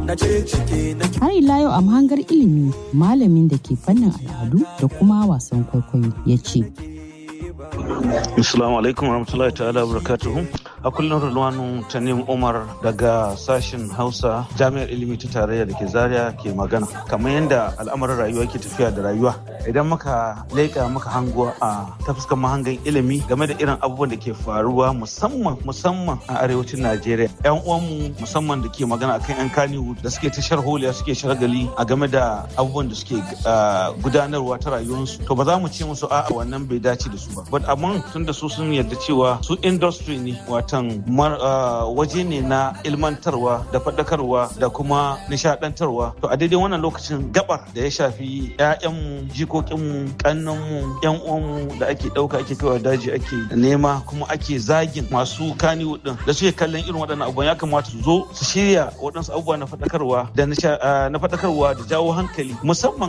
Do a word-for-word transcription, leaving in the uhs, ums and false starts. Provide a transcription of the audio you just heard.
Har ila yau a mahangar ilimi malamin da ke fannin al'adu da kuma wasan kwaikwayo ya ce. Assalamu alaikum warahmatullahi ta'ala barakatuhu. A kullum Rulwanu Tanim Umar daga sashen Hausa Jami'ar Ilimi ta Tarayya da ke Zaria ke magana. Kamar yadda al'amuran rayuwa ke tafiya da rayuwa. Idan muka leƙa muka hango a ta fuskar mahangan ilimi game da irin abubuwan da ke faruwa musamman musamman a arewacin Najeriya. Yan uwanmu musamman da ke magana akan yan Kannywood da suke ta sharholiya suke shargali a game da abubuwan da suke gudanarwa ta rayuwarsu. To ba za mu ce musu a'a wannan bai dace da su ba. But amma tun da su sun yarda cewa su industry ne watan waje ne na ilmantarwa da faɗakarwa da kuma nishadantarwa. To a daidai wannan lokacin gabar da ya shafi 'ya'yanmu jikokinmu kannanmu yan uwanmu da ake ɗauka ake kaiwa daji ake nema kuma ake zagin masu Kannywood din da suke kallon irin waɗannan abubuwan ya kamata su zo su shirya waɗansu abubuwa na faɗakarwa da na faɗakarwa da jawo hankali musamman